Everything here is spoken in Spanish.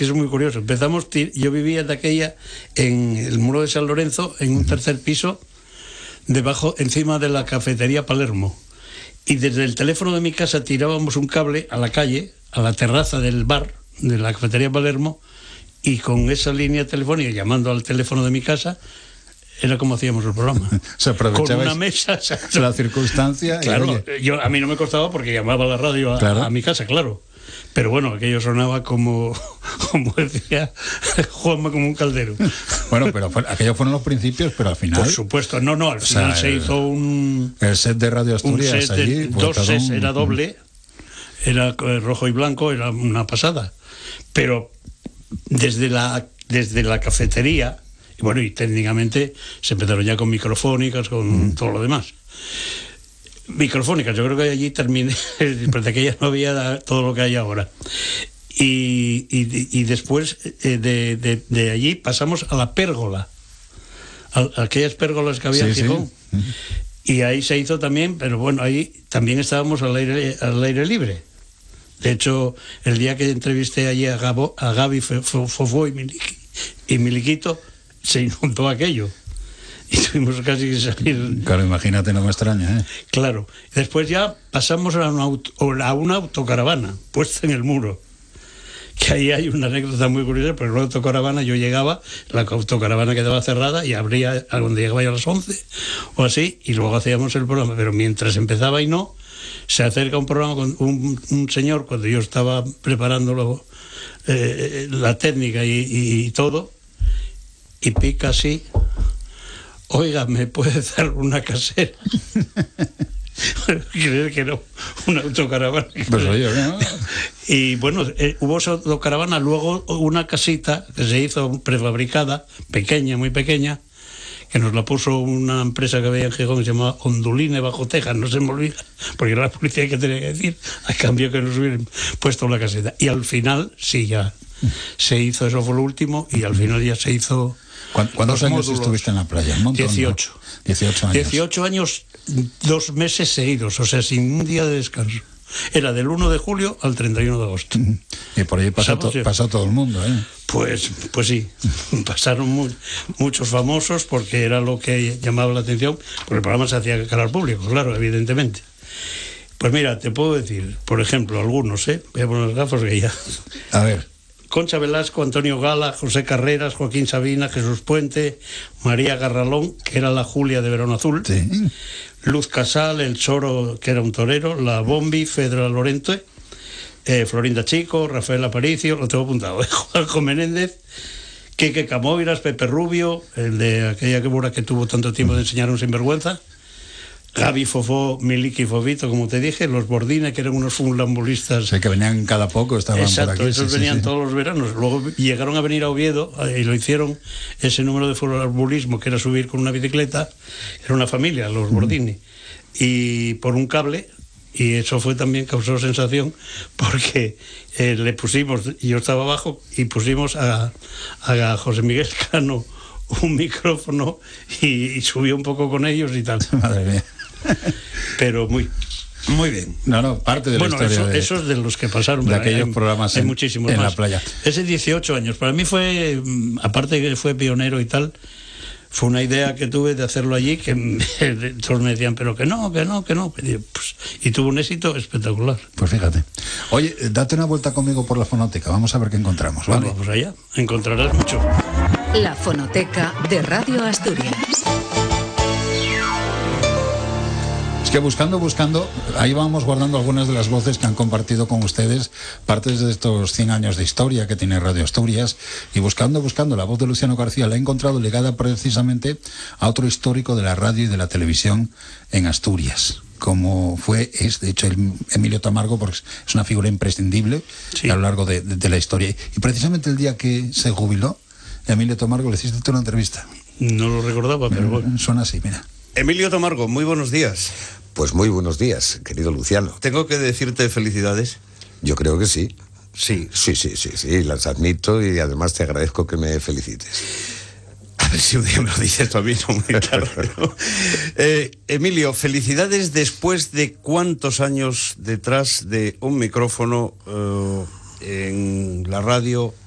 que es muy curioso. Empezamos, yo vivía de aquella en el muro de San Lorenzo, en un tercer piso, debajo, encima de la cafetería Palermo. Y desde el teléfono de mi casa tirábamos un cable a la calle, a la terraza del bar, de la cafetería Palermo, y con esa línea telefónica, llamando al teléfono de mi casa, era como hacíamos el programa. Se aprovechaba con una mesa. La circunstancia. Claro, a mí no me costaba porque llamaba a la radio a mi casa, claro. Pero bueno, aquello sonaba como decía Juanma, como un caldero. Bueno, pero aquellos fueron los principios, pero al final... Por supuesto, no, al final se hizo el set de Radio Asturias allí. Dos sets, era doble, era rojo y blanco, era una pasada. Pero desde la cafetería, y bueno, y técnicamente se empezaron ya con microfónicas, con todo lo demás. Microfónicas, yo creo que allí terminé, porque aquella no había todo lo que hay ahora. Y después de allí pasamos a la pérgola, a aquellas pérgolas que había en Gijón. Sí. Y ahí se hizo también, pero bueno, ahí también estábamos al aire libre. De hecho, el día que entrevisté allí a Gaby Fofó y Miliquito, se inundó aquello. Y tuvimos casi que salir... Claro, imagínate, no me extraña, ¿eh? Claro. Después ya pasamos a una autocaravana puesta en el muro. Que ahí hay una anécdota muy curiosa, porque la autocaravana, yo llegaba, la autocaravana quedaba cerrada y abría a donde llegaba ya a las 11 o así, y luego hacíamos el programa. Pero mientras empezaba y no, se acerca un programa con un señor, cuando yo estaba preparándolo, la técnica y todo, y pica así... Oiga, ¿me puede dar una casera? Creer que no, una autocaravana. Pues oye, ¿no? Y bueno, hubo esa autocaravana, luego una casita que se hizo prefabricada, pequeña, muy pequeña, que nos la puso una empresa que había en Gijón que se llamaba Onduline Bajo Tejas, no se me olvida, porque era la policía que tenía que decir, a cambio que nos hubieran puesto la caseta. Y al final, sí, ya se hizo, eso fue lo último, y al final ya se hizo... ¿Cuántos años estuviste en la playa? Un montón, 18. ¿no? 18 años. 18 años, 2 meses seguidos, o sea, sin un día de descanso. Era del 1 de julio al 31 de agosto. Y por ahí pasó todo el mundo, ¿eh? Pues sí, pasaron muchos famosos, porque era lo que llamaba la atención, porque el programa se hacía cara al público, claro, evidentemente. Pues mira, te puedo decir, por ejemplo, algunos, voy a poner las gafas que ya... A ver. Concha Velasco, Antonio Gala, José Carreras, Joaquín Sabina, Jesús Puente, María Garralón, que era la Julia de Verón Azul, sí. Luz Casal, el Choro, que era un torero, la Bombi, Fedra Lorente, Florinda Chico, Rafael Aparicio, lo tengo apuntado, Juanjo Menéndez, Quique Camoiras, Pepe Rubio, el de aquella quebura que tuvo tanto tiempo de enseñar un sinvergüenza, Gaby Fofó, Miliki y Fofito, como te dije, los Bordines, que eran unos funambulistas. Sí, que venían cada poco, estaban exacto, por aquí. Esos venían todos los veranos. Luego llegaron a venir a Oviedo y lo hicieron, ese número de funambulismo, que era subir con una bicicleta, era una familia, los Bordini, y por un cable, y eso fue también, causó sensación, porque le pusimos, yo estaba abajo, y pusimos a José Miguel Cano un micrófono y subió un poco con ellos y tal. Madre mía. Pero muy bien. No, parte de la historia. Eso es de los que pasaron. De aquellos programas hay muchísimos en más. La playa. Ese 18 años, para mí fue, aparte que fue pionero y tal, fue una idea que tuve de hacerlo allí, que todos me decían, pero que no. Y tuvo un éxito espectacular. Pues fíjate. Oye, date una vuelta conmigo por la fonoteca, vamos a ver qué encontramos, ¿vale? Vamos allá, encontrarás mucho. La fonoteca de Radio Asturias. Que buscando, ahí vamos guardando algunas de las voces que han compartido con ustedes, partes de estos 100 años de historia que tiene Radio Asturias, y buscando la voz de Luciano García la he encontrado ligada precisamente a otro histórico de la radio y de la televisión en Asturias, como es de hecho Emilio Tamargo, porque es una figura imprescindible, sí, a lo largo de la historia. Y precisamente el día que se jubiló, Emilio Tamargo, le hiciste una entrevista. No lo recordaba, pero bueno. Suena así, mira. Emilio Tamargo, muy buenos días. Pues muy buenos días, querido Luciano. ¿Tengo que decirte felicidades? Yo creo que sí. Sí. Sí, las admito, y además te agradezco que me felicites. A ver si un día me lo dices tú a mí, no muy tarde, ¿no? Emilio, felicidades después de cuántos años detrás de un micrófono en la radio